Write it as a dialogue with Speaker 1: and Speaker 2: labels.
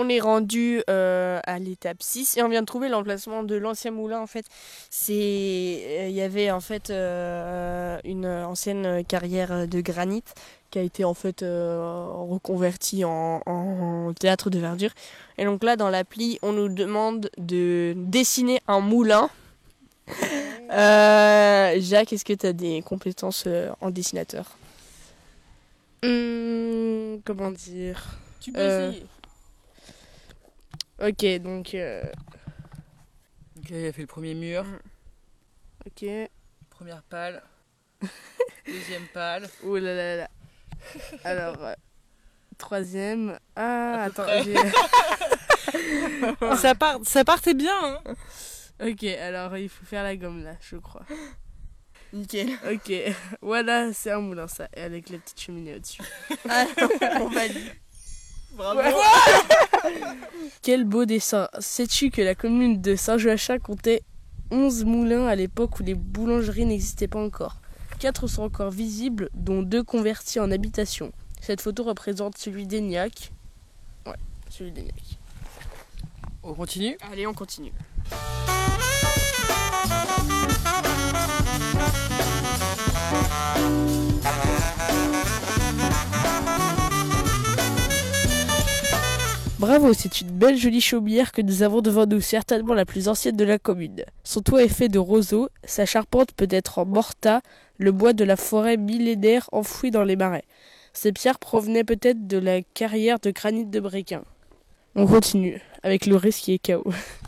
Speaker 1: on est rendu à l'étape 6 et on vient de trouver l'emplacement de l'ancien moulin. En fait, il y avait en fait une ancienne carrière de granit qui a été en fait reconvertie en théâtre de verdure. Et donc là, dans l'appli, on nous demande de dessiner un moulin. Jacques, est-ce que tu as des compétences en dessinateur? Comment dire?
Speaker 2: Tu peux essayer.
Speaker 1: Ok, donc...
Speaker 2: Ok, il a fait le premier mur,
Speaker 1: Ok.
Speaker 2: première palle, deuxième palle.
Speaker 1: Ouh là là là. Alors, troisième... Ah, attends,
Speaker 2: Ça partait bien, hein.
Speaker 1: Ok, alors il faut faire la gomme là, je crois.
Speaker 3: Nickel.
Speaker 1: Ok, voilà, c'est un moulin ça, et avec la petite cheminée au-dessus.
Speaker 3: Ah, on valide.
Speaker 2: Bravo.
Speaker 1: Ouais. Quel beau dessin. Sais-tu que la commune de Saint-Joachim comptait 11 moulins à l'époque où les boulangeries n'existaient pas encore. 4 sont encore visibles, dont 2 convertis en habitation. Cette photo représente celui d'Aignac. Ouais, celui d'Aignac.
Speaker 2: On continue.
Speaker 1: Allez, on continue. Bravo, c'est une belle jolie chaumière que nous avons devant nous, certainement la plus ancienne de la commune. Son toit est fait de roseaux, sa charpente peut être en morta, le bois de la forêt millénaire enfoui dans les marais. Ces pierres provenaient peut-être de la carrière de granit de Bréquin. On continue, avec le risque qui est KO.